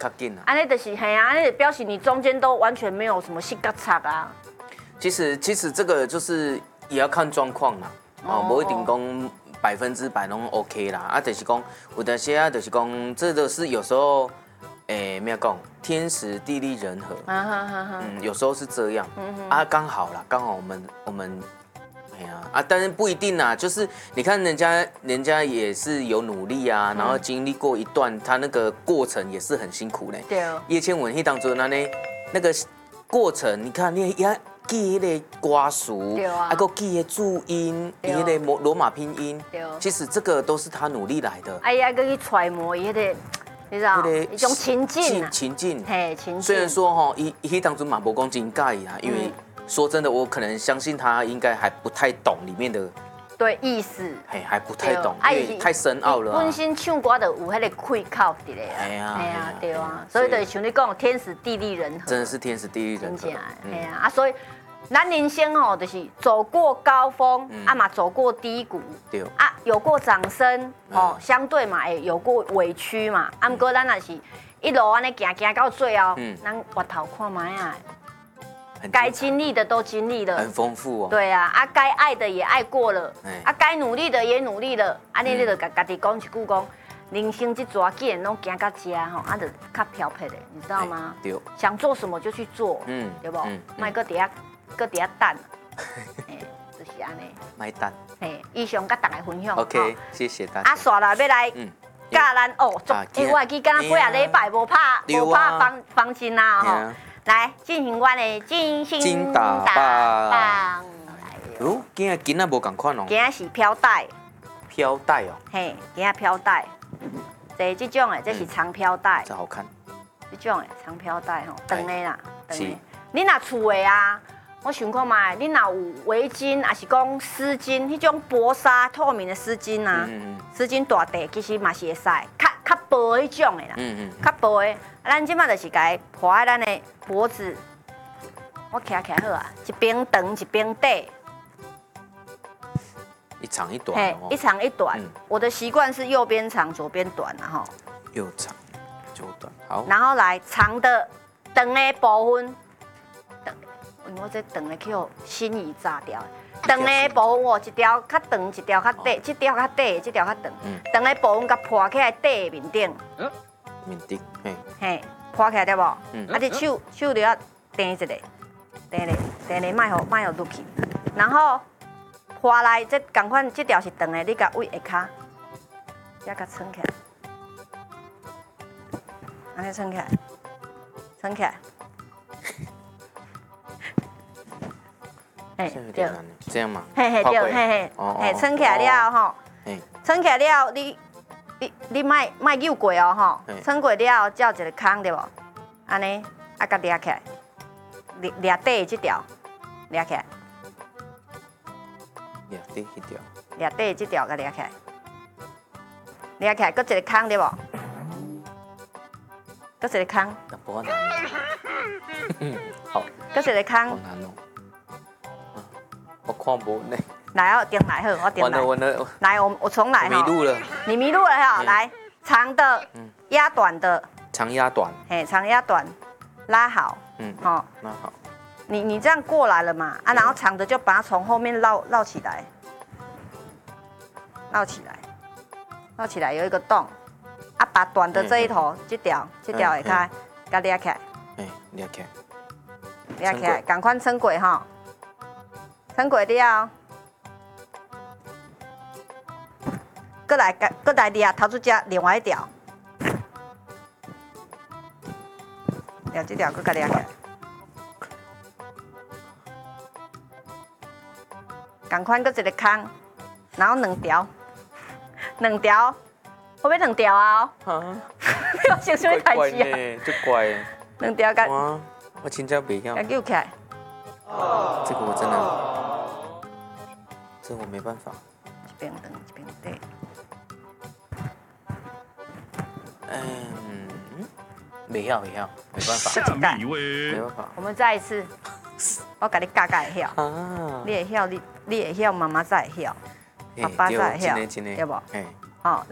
较紧啊。 安尼就是嘿啊，安尼表示你中间都完全没有什么细角擦啊。 其实这个就是也要看状况啦，不一定讲100%拢 OK 啦，啊，就是讲有的些啊，就是讲这个是有时候，没有讲天时地利人和，有时候是这样，啊，刚好啦，刚好我们，哎呀啊，但是不一定啦，就是你看人家也是有努力啊，然后经历过一段，他那个过程也是很辛苦嘞。 对。 叶倩文当中那个过程，你看你也。记迄个歌词，还有记迄注音，迄个罗马拼音，其实这个都是他努力来的。 哎呀，搁去揣摩伊迄个，你知道，一种情境啊。 情境， 嘿，情境。 虽然说哈，伊当中嘛无讲真假啊，因为说真的，我可能相信他应该还不太懂里面的。 对意思， 还不太懂，因为太深奥了。 本身唱歌就有迄个开口伫咧。哎呀，对啊，所以就像你讲，天时地利人和。 真的是天时地利人和。 真正，哎呀啊，所以咱人生哦，就是走过高峰，啊嘛走过低谷， 对啊有过掌声哦，相对嘛会有过委屈嘛，啊不过咱也是一路安尼行到最后，咱回头看卖啊。该经历的都经历了， 很丰富哦。 对啊，啊该爱的也爱过了，啊该努力的也努力了，啊你就家己讲一句讲，人生这抓既然拢行到这吼，啊就较漂泊的，你知道吗？ 对。 想做什么就去做，对不？莫搁伫遐等，就是安尼。 莫等。 嘿，以上甲大家分享。 OK， 谢谢大家。 啊，刷啦要来教咱哦，因为我记敢若几啊礼拜无拍方巾啦吼。来进行我的精打棒。 哦，今仔无共款哦。 今仔是飘带。 飘带哦。 嘿，今仔飘带，这种的这是长飘带。 这好看。 这种的长飘带吼，长的啦，长的。你若厝的啊，我想看嘛，你若有围巾，还是讲丝巾，迄种薄纱透明的丝巾啊，丝巾大地其实嘛是会使，较薄迄种的啦，较薄的。咱即摆就是甲伊铺在咱的脖子，我徛好啊，一边长一边短， 一长一短。嘿， 一长一短。我的习惯是右边长，左边短啊吼。 右长，左短，好。 然后来长的长的部分，因为我这长的去互心仪炸掉。长的部分哦，一条较长，一条较短，这条较短，这条较长。长的部分甲铺起来短的面顶。 面顶， 嘿，铺起来对无？啊，这手就要垫一个，垫莫互落去。然后铺来这同款，这条是长的，你甲位下骹，也甲撑起来，安尼撑起来，撑起来。 哎，对，这样嘛？ 嘿，对，嘿，撑起来了吼，撑起来了，你莫扭过哦吼，撑过了照一个空对无？安尼啊，甲抓起来，抓底这条，抓起来， 抓底迄条， 抓底这条甲抓起来，抓起来，搁一个空对无？搁一个空。 不难。好。 搁一个空。 好难哦。我看无呢。 来，我点来好，我点来。 完了。 来，我重来哈。 迷路了。 你迷路了哈，来，长的压短的。 长压短。 嘿，长压短，拉好。好。 拉好。 你这样过来了嘛？啊，然后长的就把它从后面绕起来，绕起来有一个洞，啊，把短的这一头这条会开，甲抓起来。 抓起来。 抓起来，赶快撑过哈，撑过了。过来抓头出只另外一条，抓这条，搁甲抓起来，赶快搁一个空，然后两条，我要两条啊！你有想什么代志啊？ 就怪。 两条甲。 我真正袂晓。 甲揪起来。 这个我真的，这我没办法。 一边长一边短。 袂晓，没办法。 下面一位， 没办法。 我们再一次，我甲你教会晓。你会晓，你会晓，妈妈才会晓，爸爸才会晓，对不？好，